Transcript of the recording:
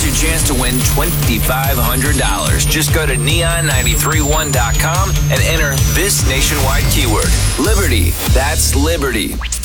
your chance to win $2,500. Just go to neon931.com and enter this nationwide keyword, Liberty. That's Liberty.